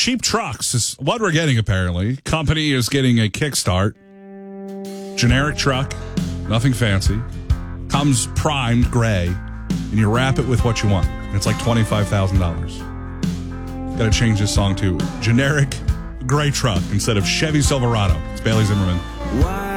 cheap trucks is what we're getting, apparently. Company is getting a kickstart. Generic truck, nothing fancy. Comes primed gray, and you wrap it with what you want. It's like $25,000. Got to change this song to generic gray truck instead of Chevy Silverado. It's Bailey Zimmerman.